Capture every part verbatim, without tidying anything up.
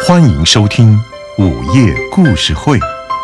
欢迎收听午夜故事会。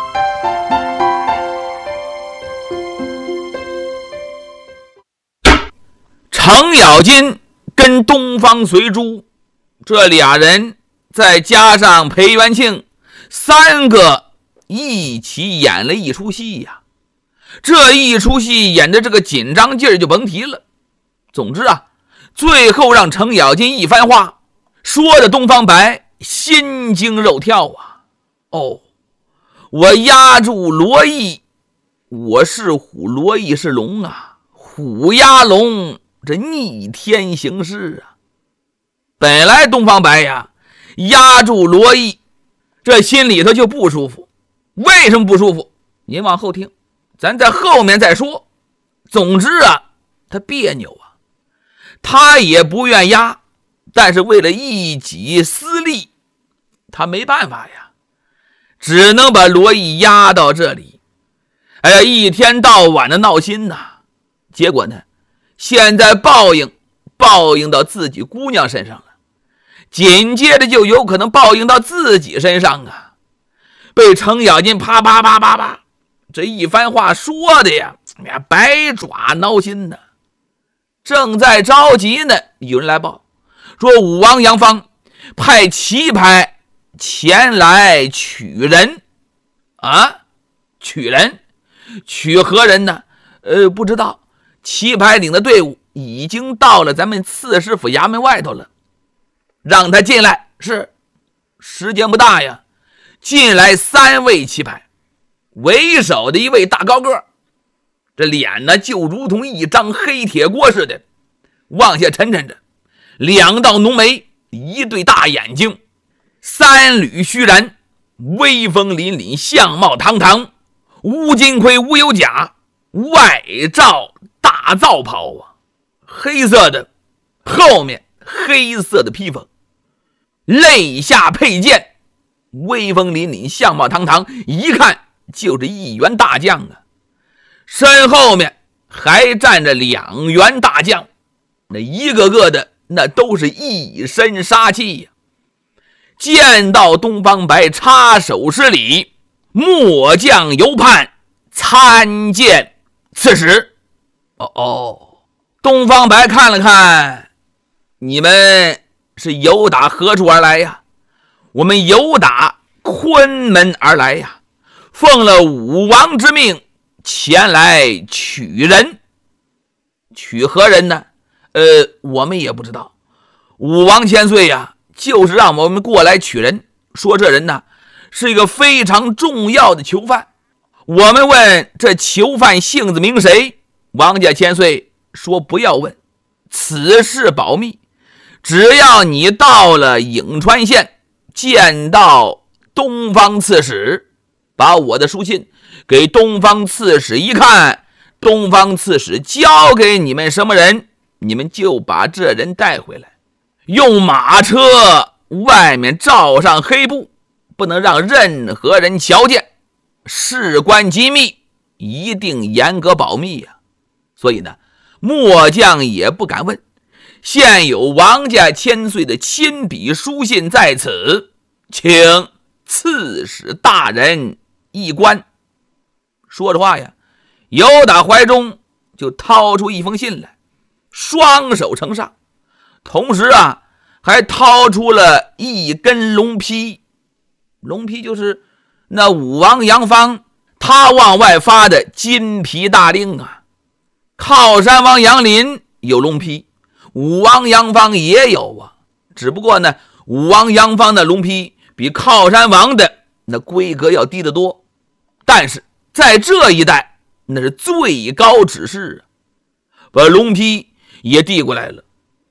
程咬金跟东方随珠这俩人，再加上裴元庆，三个一起演了一出戏呀。这一出戏演的这个紧张劲儿就甭提了。总之啊，最后让程咬金一番话说的东方白心惊肉跳啊！哦，我压住罗毅，我是虎，罗毅是龙啊，虎压龙，这逆天行事啊！本来东方白呀压住罗毅，这心里头就不舒服。为什么不舒服？您往后听，咱在后面再说。总之啊，他别扭啊，他也不愿压，但是为了一己私利，他没办法呀，只能把罗毅压到这里。哎呀，一天到晚的闹心呐，结果呢，现在报应报应到自己姑娘身上了，紧接着就有可能报应到自己身上啊！被程咬金啪啪啪啪啪这一番话说的呀，百爪挠心呢。正在着急呢，有人来报说武王杨方派棋牌前来取人啊，取人取何人呢？呃，不知道。棋牌领的队伍已经到了咱们刺史府衙门外头了，让他进来。是，时间不大呀。进来三位棋牌，为首的一位大高个，这脸呢就如同一张黑铁锅似的，往下沉沉着，两道浓眉，一对大眼睛，三缕须髯，威风凛凛，相貌堂堂，无金盔无有甲，外罩大皂袍啊，黑色的，后面黑色的披风，肋下佩剑，威风凛凛，相貌堂堂，一看就是一员大将啊。身后面还站着两员大将，那一个个的那都是一身杀气呀。见到东方白插手施礼，末将犹盼参见刺史。哦哦，东方白看了看，你们是由打何处而来呀？我们由打昆门而来呀，奉了武王之命前来取人。取何人呢？呃，我们也不知道。武王千岁呀，就是让我们过来取人，说这人呢是一个非常重要的囚犯。我们问这囚犯姓字名谁，王家千岁说不要问，此事保密。只要你到了颍川县，见到东方刺史，把我的书信给东方刺史一看，东方刺史交给你们什么人，你们就把这人带回来，用马车外面罩上黑布，不能让任何人瞧见，事关机密，一定严格保密呀、啊。所以呢，末将也不敢问。现有王家千岁的亲笔书信在此，请刺史大人一观。说着话呀，由打怀中就掏出一封信来，双手呈上，同时啊还掏出了一根龙批。龙批就是那武王杨方他往外发的金皮大令啊。靠山王杨林有龙批，武王杨方也有啊，只不过呢武王杨方的龙批比靠山王的那规格要低得多，但是在这一带那是最高指示啊。把龙批也递过来了，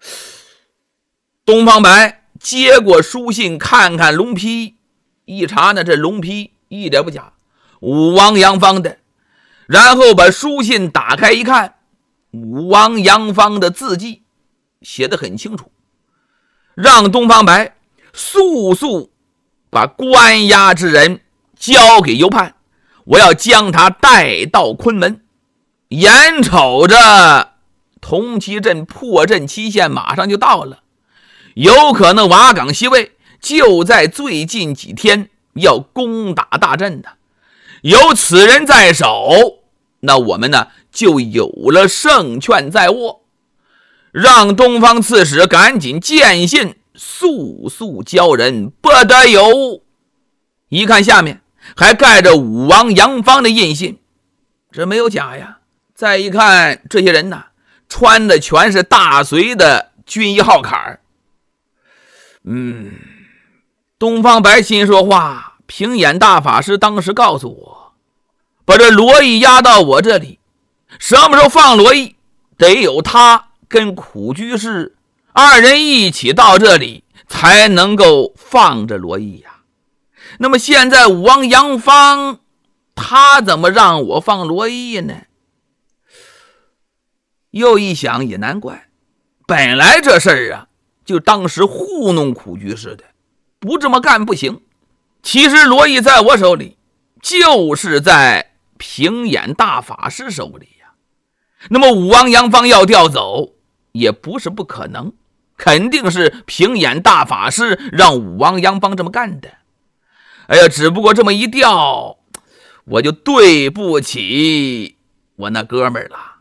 东方白接过书信，看看龙批，一查呢，这龙批一点不假，武王杨方的。然后把书信打开一看，武王杨方的字迹写得很清楚，让东方白速速把关押之人交给尤盼，我要将他带到昆门。眼瞅着同期镇破阵期限马上就到了，有可能瓦岗西魏就在最近几天要攻打大阵的。有此人在手，那我们呢就有了胜券在握。让东方刺史赶紧见信，速速交人，不得有。一看下面还盖着武王杨方的印信，这没有假呀。再一看这些人呢，穿的全是大隋的军衣号坎。嗯，东方白心说话，平眼大法师当时告诉我，把这罗毅押到我这里，什么时候放罗毅，得有他跟苦居士二人一起到这里，才能够放着罗毅呀。那么现在武王杨方，他怎么让我放罗毅呢？又一想也难怪，本来这事儿啊，就当时糊弄苦居士的，不这么干不行。其实罗毅在我手里，就是在平眼大法师手里呀。那么武王杨方要调走，也不是不可能，肯定是平眼大法师让武王杨方这么干的。哎呀，只不过这么一调，我就对不起我那哥们儿了。